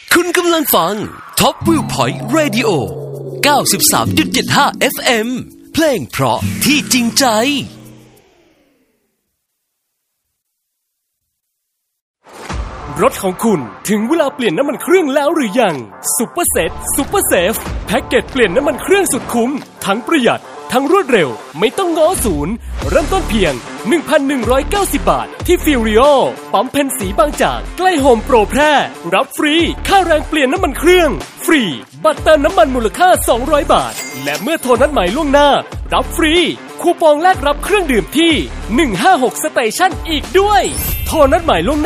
คุณกำลังฟัง Top View Point Radio 93.75 FM เพลงเพราะที่จริงใจรถของคุณถึงเวลาเปลี่ยนน้ำมันเครื่องแล้วหรือยังซุปเปอร์เซตซุปเปอร์เซฟแพ็กเกจเปลี่ยนน้ำมันเครื่องสุดคุ้มทั้งประหยัดทั้งรวดเร็วไม่ต้องง้อศูนย์เริ่มต้นเพียง 1,190 บาทที่ฟิวริโอปั๊มเพนสีบางจากใกล้โฮมโปรแพร่รับฟรีค่าแรงเปลี่ยนน้ำมันเครื่องฟรีบัตรเติมน้ำมันมูลค่า200บาทและเมื่อโทรนัดหมายล่วงหน้ารับฟรีคูปองแลกรับเครื่องดื่มที่156สเตชันอีกด้วยโทรนัดหมายล่วงหน้า